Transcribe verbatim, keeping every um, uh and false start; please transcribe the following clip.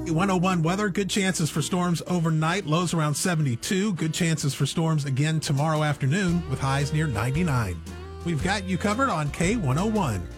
one oh one weather, good chances for storms overnight, lows around seventy-two. Good chances for storms again tomorrow afternoon with highs near ninety-nine. We've got you covered on K one oh one.